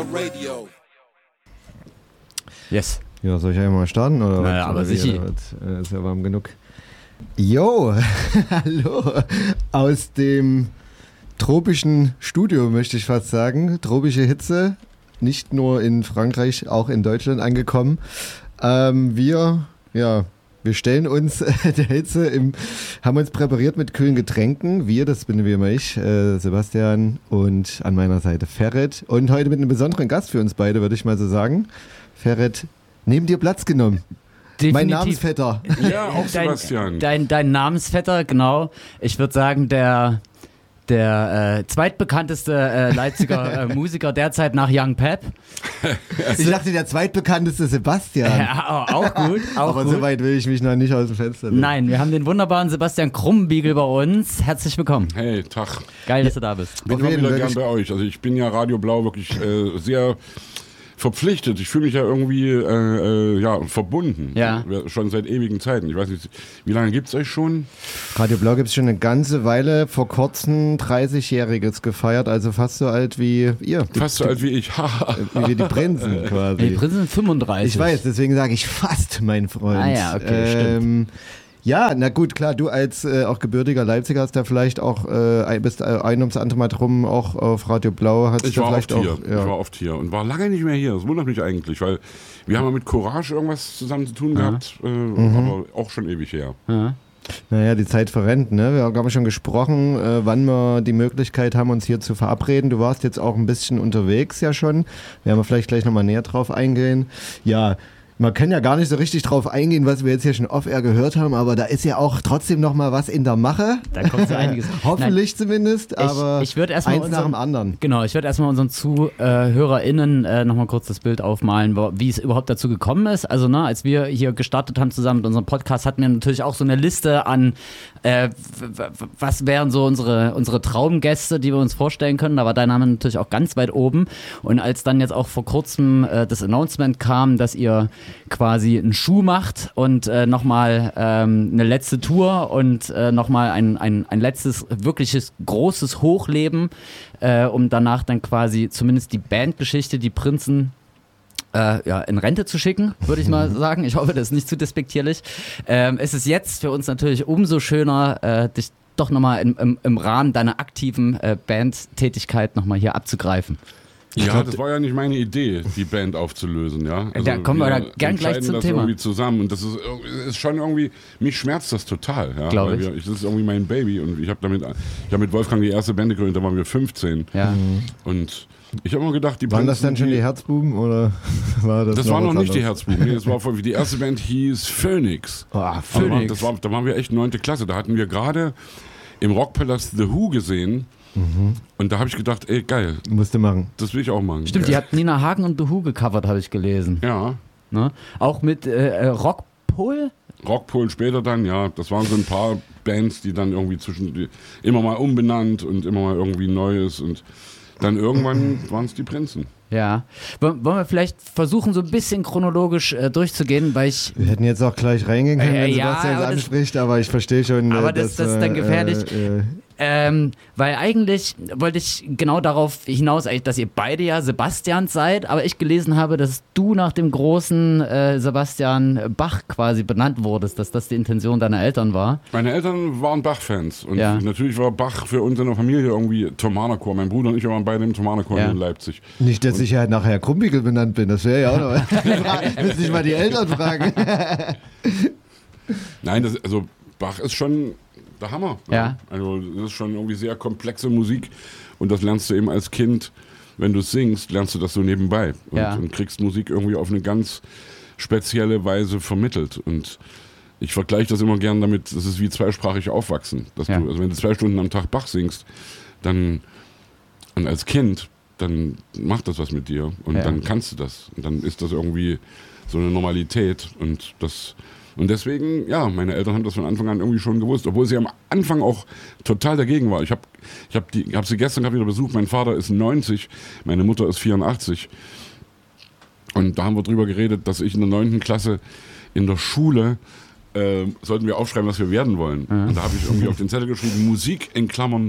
Radio. Yes. Ja, soll ich ja mal starten? Oder naja, aber sicher. Ist ja warm genug. Jo, hallo. Aus dem tropischen Studio, möchte ich fast sagen. Tropische Hitze, nicht nur in Frankreich, auch in Deutschland angekommen. Wir stellen uns der Hitze, haben uns präpariert mit kühlen Getränken. Wir, das bin wie immer ich, Sebastian, und an meiner Seite Ferret. Und heute mit einem besonderen Gast für uns beide, würde ich mal so sagen. Ferret, neben dir Platz genommen. Definitiv. Mein Namensvetter. Ja, auch Sebastian. Dein Namensvetter, genau. Ich würde sagen, der zweitbekannteste Leipziger Musiker derzeit nach Young Pep. Ich dachte, der zweitbekannteste Sebastian. Ja, auch gut. Aber so weit will ich mich noch nicht aus dem Fenster legen. Nein, wir haben den wunderbaren Sebastian Krumbiegel bei uns. Herzlich willkommen. Hey, Tag. Geil, dass du da bist. Bin immer wieder gern bei euch. Also ich bin ja Radio Blau wirklich sehr verpflichtet. Ich fühle mich ja irgendwie verbunden. Ja. Schon seit ewigen Zeiten. Ich weiß nicht, wie lange gibt es euch schon? Radio Blau gibt es schon eine ganze Weile. Vor kurzem 30-Jähriges gefeiert. Also fast so alt wie ihr. Fast so alt wie ich. Wie wir die Prinzen quasi. Die Prinzen sind 35. Ich weiß, deswegen sage ich fast, mein Freund. Ah ja, okay, stimmt. Ja, na gut, klar, du als auch gebürtiger Leipziger hast da vielleicht auch, bist ein ums andere Mal drum auch auf Radio Blau. Ich war oft hier und war lange nicht mehr hier. Das wundert mich eigentlich, weil wir haben ja mit Courage irgendwas zusammen zu tun gehabt, aber auch schon ewig her. Ja. Naja, die Zeit verrennt, ne? Wir haben schon gesprochen, wann wir die Möglichkeit haben, uns hier zu verabreden. Du warst jetzt auch ein bisschen unterwegs ja schon. Werden wir vielleicht gleich nochmal näher drauf eingehen. Ja, man kann ja gar nicht so richtig drauf eingehen, was wir jetzt hier schon off-air gehört haben, aber da ist ja auch trotzdem noch mal was in der Mache. Da kommt so einiges. Hoffentlich zumindest, aber ich würd erst mal eins nach dem anderen. Genau, ich würde erstmal unseren ZuhörerInnen noch mal kurz das Bild aufmalen, wie es überhaupt dazu gekommen ist. Also als wir hier gestartet haben zusammen mit unserem Podcast, hatten wir natürlich auch so eine Liste an, was wären so unsere Traumgäste, die wir uns vorstellen können. Da war dein Name natürlich auch ganz weit oben. Und als dann jetzt auch vor kurzem das Announcement kam, dass ihr quasi einen Schuh macht und nochmal eine letzte Tour und nochmal ein letztes wirkliches großes Hochleben, um danach dann quasi zumindest die Bandgeschichte, die Prinzen in Rente zu schicken, würde ich mal sagen. Ich hoffe, das ist nicht zu despektierlich. Es ist jetzt für uns natürlich umso schöner, dich doch nochmal im Rahmen deiner aktiven Bandtätigkeit nochmal hier abzugreifen. Ja, das war ja nicht meine Idee, die Band aufzulösen, ja. Also da kommen wir da gern gleich zum das Thema. Irgendwie zusammen und das ist schon irgendwie, mich schmerzt das total, ja. Glaube ich. Das ist irgendwie mein Baby und ich habe mit Wolfgang die erste Band gegründet, da waren wir 15. Ja. Und ich habe immer gedacht, die Waren das dann schon die Herzbuben oder war das? Das waren noch nicht die Herzbuben. Nee, das war die erste Band hieß Phoenix. Phoenix. Da waren wir echt 9. Klasse. Da hatten wir gerade im Rockpalast The Who gesehen. Und da habe ich gedacht, ey, geil. Musste machen. Das will ich auch machen. Stimmt, die hat Nina Hagen und The Who gecovert, habe ich gelesen. Ja. Ne? Auch mit Rockpol? Rockpol später dann, ja. Das waren so ein paar Bands, die dann irgendwie immer mal umbenannt und immer mal irgendwie Neues und dann irgendwann waren es die Prinzen. Ja. Wollen wir vielleicht versuchen, so ein bisschen chronologisch durchzugehen, weil ich... Wir hätten jetzt auch gleich reingehen können, wenn ja, Sebastian es anspricht, aber ich verstehe schon... Aber das ist dann gefährlich. Weil eigentlich wollte ich genau darauf hinaus, dass ihr beide ja Sebastian seid, aber ich gelesen habe, dass du nach dem großen Sebastian Bach quasi benannt wurdest, dass das die Intention deiner Eltern war. Meine Eltern waren Bach-Fans und Ja. natürlich war Bach für uns in der Familie irgendwie Thomanerchor. Mein Bruder und ich waren beide im Thomanerchor Ja. in Leipzig. Nicht, dass ich halt nachher Krumbiegel benannt bin, das wäre ja auch noch... Müsste ich mal die Eltern fragen. Nein, also Bach ist schon der Hammer. Ja. Also das ist schon irgendwie sehr komplexe Musik und das lernst du eben als Kind, wenn du singst, lernst du das so nebenbei und kriegst Musik irgendwie auf eine ganz spezielle Weise vermittelt und ich vergleiche das immer gern damit, das ist wie zweisprachig aufwachsen. Dass Ja. also wenn du 2 Stunden am Tag Bach singst, dann und als Kind, dann macht das was mit dir und dann kannst du das und dann ist das irgendwie so eine Normalität und deswegen, ja, meine Eltern haben das von Anfang an irgendwie schon gewusst, obwohl sie am Anfang auch total dagegen war. Ich hab sie gestern wieder besucht, mein Vater ist 90, meine Mutter ist 84 und da haben wir drüber geredet, dass ich in der 9. Klasse in der Schule sollten wir aufschreiben, was wir werden wollen. Und da habe ich irgendwie auf den Zettel geschrieben, Musik in Klammern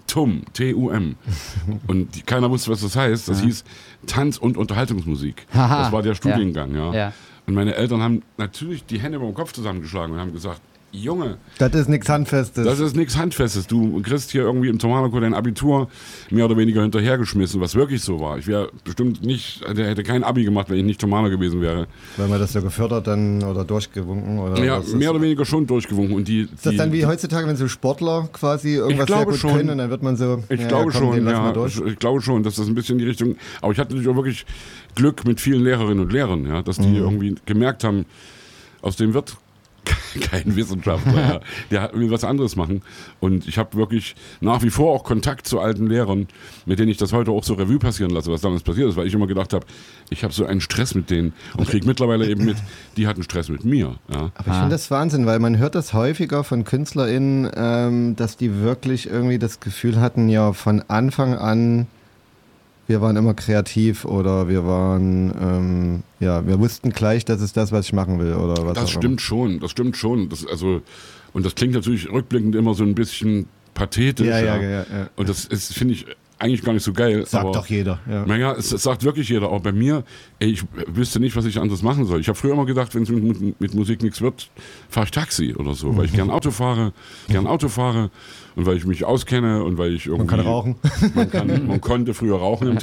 TUM, T-U-M. Und keiner wusste, was das heißt. Das hieß Tanz- und Unterhaltungsmusik. Das war der Studiengang, ja. Und meine Eltern haben natürlich die Hände über den Kopf zusammengeschlagen und haben gesagt, Junge, das ist nichts Handfestes. Das ist nichts Handfestes. Du kriegst hier irgendwie im Thomanerchor dein Abitur mehr oder weniger hinterhergeschmissen, was wirklich so war. Ich wäre bestimmt nicht, der hätte kein Abi gemacht, wenn ich nicht Thomaner gewesen wäre. Weil man das so gefördert dann oder durchgewunken? Oder ja, mehr oder weniger schon durchgewunken. Und ist das dann wie heutzutage, wenn so Sportler quasi irgendwas sehr gut können und dann wird man so, ich glaube schon, dass das ein bisschen in die Richtung, aber ich hatte natürlich auch wirklich Glück mit vielen Lehrerinnen und Lehrern, ja, dass die irgendwie gemerkt haben, aus dem wird kein Wissenschaftler, der will was anderes machen. Und ich habe wirklich nach wie vor auch Kontakt zu alten Lehrern, mit denen ich das heute auch so Revue passieren lasse, was damals passiert ist, weil ich immer gedacht habe, ich habe so einen Stress mit denen und kriege mittlerweile eben mit, die hatten Stress mit mir. Ja. Aber ich finde das Wahnsinn, weil man hört das häufiger von KünstlerInnen, dass die wirklich irgendwie das Gefühl hatten, ja, von Anfang an, wir waren immer kreativ oder wir waren, wir wussten gleich, das ist das, was ich machen will oder was. Das stimmt schon. Und das klingt natürlich rückblickend immer so ein bisschen pathetisch. Ja. Und das ist, finde ich, eigentlich gar nicht so geil. Sagt doch jeder. Ja. Naja, es sagt wirklich jeder. Auch bei mir, ich wüsste nicht, was ich anderes machen soll. Ich habe früher immer gedacht, wenn es mit Musik nichts wird, fahre ich Taxi oder so, weil ich gern Auto fahre und weil ich mich auskenne und weil ich irgendwie... Man kann rauchen. Man konnte früher rauchen im